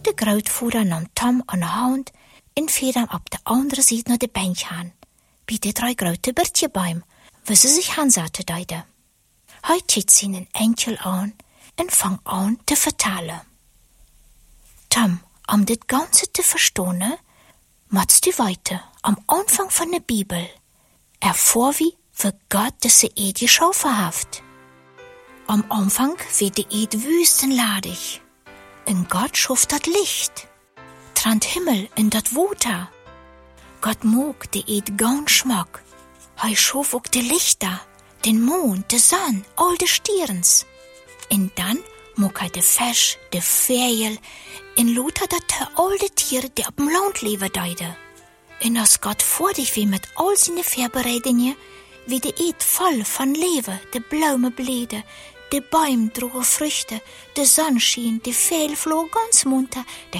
De grootvader nam Tom aan de hand en veer hem op de andere zijde naar de bench aan, bij de 3 grote birtjeboom, waar ze zich aan zaten duiden. Hij ziet zijn enkel aan en vangt aan te vertellen. Tom, om dit Ganze te verstaan, moet du weten, am Anfang van de Bibel, erfuhr wie Gott diese Eid geschaffen hat. Am Anfang war die Eid wüstenladig. Und Gott schuf das Licht, tran Himmel in das Wasser. Gott mag die Eid ganz schmack. Hij schuf auch die Lichter, den Mond, die Sonne, all die Stierens. Und dann mag hij de Fisch, de Vögel, en lauter dat all die Tiere, die op dem Land leben deiden. Und als Gott fertig wie mit all seine Vorbereitungen, wie die Eid voll von Leben, de Blumen blühten, de Bäume trugen Früchte, de Sonne schien, de Vögel flogen ganz munter, de